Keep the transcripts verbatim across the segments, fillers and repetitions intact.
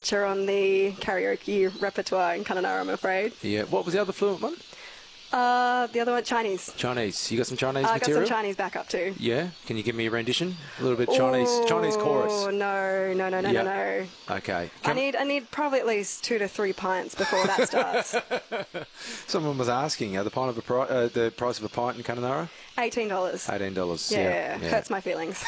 feature on the karaoke repertoire in Kununurra, I'm afraid. Yeah. What was the other fluent one? Uh, the other one, Chinese. Chinese. You got some Chinese I material? got some Chinese backup too. Yeah. Can you give me a rendition? A little bit Chinese oh, Chinese chorus. Oh no, no, no, no, Yep. no, no. Okay. I need I need probably at least two to three pints before that starts. Someone was asking, uh, the pint of a pri- uh, the price of a pint in Kununurra? Eighteen dollars. Eighteen dollars. Yeah, Yeah, yeah. hurts my feelings.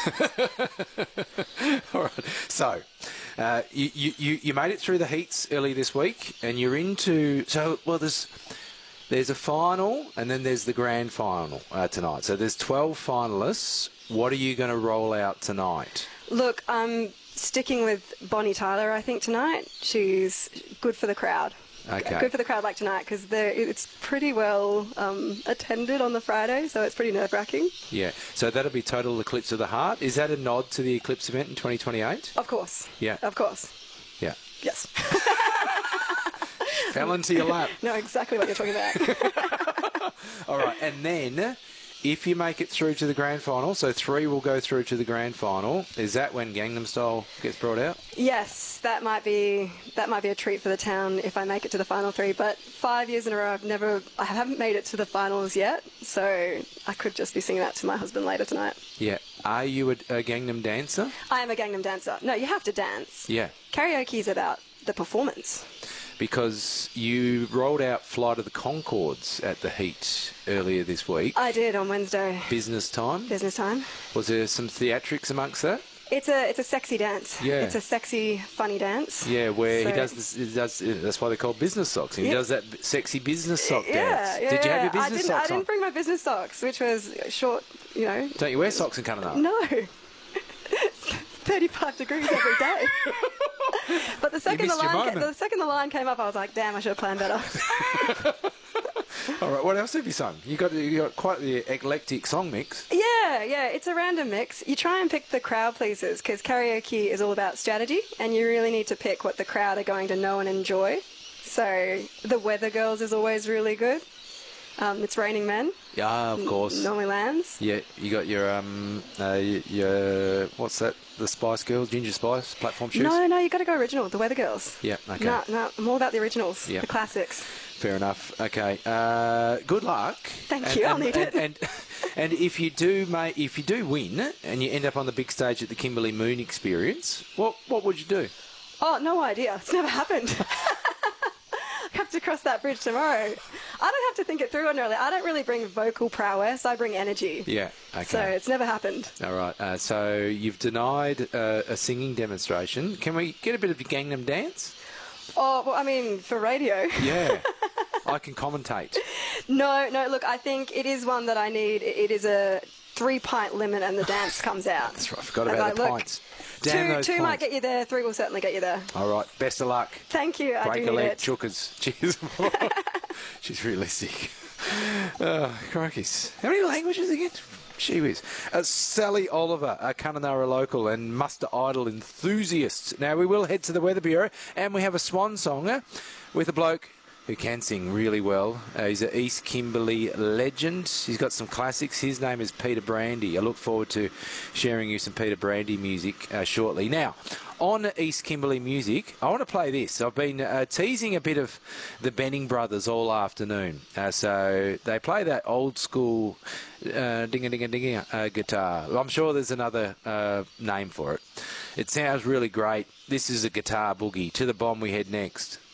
All right. So, uh, you, you you you made it through the heats early this week, and you're into so well. There's there's a final, and then there's the grand final uh, tonight. So there's twelve finalists. What are you going to roll out tonight? Look, I'm sticking with Bonnie Tyler. I think tonight she's good for the crowd. Okay. Good for the crowd like tonight because it's pretty well um, attended on the Friday, so it's pretty nerve-wracking. Yeah. So that'll be Total Eclipse of the Heart. Is that a nod to the Eclipse event in twenty twenty-eight? Of course. Yeah. Of course. Yeah. Yes. Fell into your lap. Know exactly what you're talking about. All right. And then, if you make it through to the grand final, so three will go through to the grand final, is that when Gangnam Style gets brought out? Yes, that might be that might be a treat for the town if I make it to the final three. But five years in a row, I've never, I haven't made it to the finals yet. So I could just be singing that to my husband later tonight. Yeah. Are you a, a Gangnam dancer? I am a Gangnam dancer. No, you have to dance. Yeah. Karaoke is about the performance. Because you rolled out Flight of the Conchords at the Heat earlier this week. I did on Wednesday. Business time. Business time. Was there some theatrics amongst that? It's a it's a sexy dance. Yeah. It's a sexy, funny dance. Yeah, where So- he does this. He does. That's why they're called business socks. And he Yeah. does that b- sexy business sock Yeah, dance. yeah, Did you have yeah. your business I didn't, socks I didn't on? bring my business socks, which was short, you know. Don't you wear socks in Kununurra? No. thirty-five degrees every day. But the second the missed your line, ca- moment. the second the line came up, I was like, damn, I should have planned better. All right. What else have you sung? You got you got quite the eclectic song mix. Yeah, yeah, it's a random mix. You try and pick the crowd pleasers because karaoke is all about strategy, and you really need to pick what the crowd are going to know and enjoy. So the Weather Girls is always really good. Um, it's Raining Men. Yeah, of course. Normally lands. Yeah, you got your um, uh, y- your what's that? The Spice Girls, Ginger Spice platform shoes. No, no, you got to go original. The Weather Girls. Yeah. Okay. No, no, I'm all about the originals. Yeah. The classics. Fair enough. Okay. Uh, good luck. Thank And- you, I'll and- need and, it. And, and if you do, mate, if you do win and you end up on the big stage at the Kimberley Moon Experience, what what would you do? Oh, no idea. It's never happened. I have to cross that bridge tomorrow. I don't have to think it through on early. I don't really bring vocal prowess. I bring energy. Yeah. Okay. So it's never happened. All right. Uh, so you've denied uh, a singing demonstration. Can we get a bit of a Gangnam dance? Oh, well, I mean, for radio. Yeah. I can commentate. No, no, look, I think it is one that I need. It is a three-pint limit and the dance comes out. That's right. I forgot And about like, the look, pints. Damn two those two pints. might get you there. Three will certainly get you there. All right. Best of luck. Thank you. I Break do a need leg, it. chookers. Cheers. She's realistic. Oh, crikey's. How many languages again? She whiz. Uh, Sally Oliver, a Kununurra local and Muster Idol enthusiast. Now, we will head to the Weather Bureau and we have a swan songer with a bloke who can sing really well. Uh, he's an East Kimberley legend. He's got some classics. His name is Peter Brandy. I look forward to sharing you some Peter Brandy music uh, shortly. Now, on East Kimberley music, I want to play this. I've been uh, teasing a bit of the Benning Brothers all afternoon. Uh, so they play that old school uh, ding-a-ding-a-ding uh, guitar. I'm sure there's another uh, name for it. It sounds really great. This is a guitar boogie. To the bomb we head next.